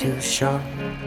too short.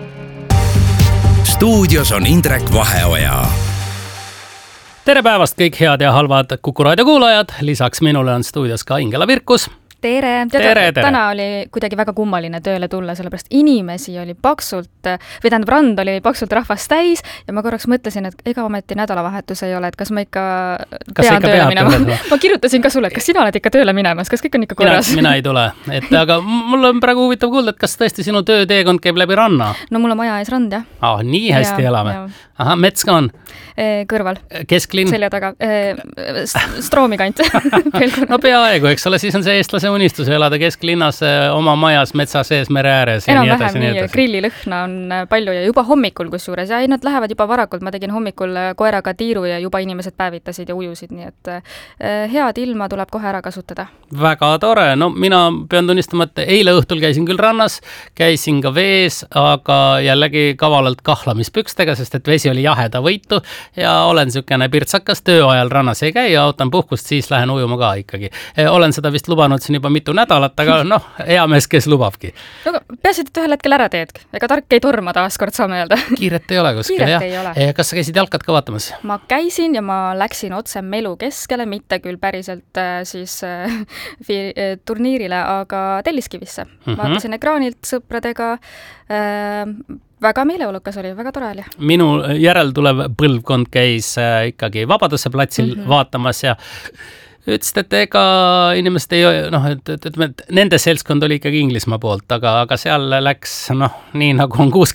Stuudios on Indrek Vaheoja. Tere päevast kõik head ja halvad Kuku Raadio kuulajad. Lisaks minule on stuudios ka Ingela Virkus. Tere. Tere. Täna oli kuidagi väga kummaline tööle tulla, sellepärast inimesi oli paksult, rand oli paksult rahvast täis ja ma korraks mõtlesin, et ega ometi nädalavahetus ei ole, et kas ma ikka pean tööle minema. Ma kirjutasin ka sulle, et kas sina oled ikka tööle minemas, kas kõik on ikka korras? Mina ei tule, aga mul on praegu huvitav kuulda, et kas tõesti sinu tööteekond käib läbi ranna? No mul on maja ees rand, jah. Nii hästi elame. Aha, mets ka on? Kõrval. Kesklinn? Selja taga. Stroomi kant. No peaaegu, eks ole, siis on see eestlase unistus elada kesklinnas oma majas metsa sees mere ääres. Enam-vähem nii, grillilõhna on palju ja juba hommikul kusjuures. Ja nad lähevad juba varakult, ma tegin hommikul koeraga tiiru ja juba inimesed päevitasid ja ujusid, nii et head ilma tuleb kohe ära kasutada. Väga tore, no mina pean tunnistama, et eile õhtul käisin küll rannas, käisin ka vees, aga jällegi kavalalt kahlamispükstega, sest et vesi oli jaheda võitu ja olen niisugune pirtsakas, tööajal rannas ei käi ja ootan puhkust, siis lähen ujuma ka ikkagi. Olen seda vist lubanud siin juba mitu nädalat, aga hea mees, kes lubabki. No, peasid, et ühel hetkel ära teed. Ega tark ei torma taaskord, saame öelda. Kiiret ei ole kuskil, jah. Ei ole. Kas sa käisid jalkat ka vaatamas? Ma käisin ja ma läksin otse Melu keskele, mitte küll päriselt turniirile, aga Telliskivisse. Vaatasin ekraanilt sõpradega. Väga meeleolukas oli, väga tore oli. Minu järel tulev põlvkond käis ikkagi Vabaduse platsil vaatamas ja ütlesid, et ega inimesed ei, et nende seltskond oli ikkagi Inglismaa poolt, aga seal läks, nii nagu on